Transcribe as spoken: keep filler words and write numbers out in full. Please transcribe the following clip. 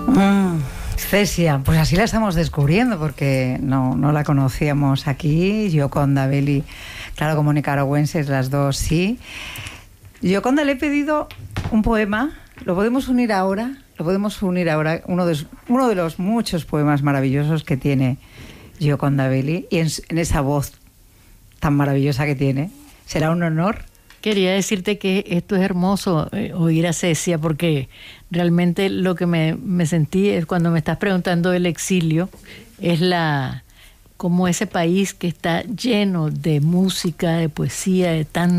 Mm, Cesia, pues así la estamos descubriendo porque no, no la conocíamos aquí. Gioconda Belli, claro, como nicaragüenses las dos, sí. Gioconda, le he pedido un poema. ¿Lo podemos unir ahora? Lo podemos unir ahora, uno de, uno de los muchos poemas maravillosos que tiene Gioconda Belli, y en, en esa voz tan maravillosa que tiene. ¿Será un honor? Quería decirte que esto es hermoso, eh, oír a Cecia, porque realmente lo que me, me sentí es cuando me estás preguntando del exilio, es la como ese país que está lleno de música, de poesía, de tan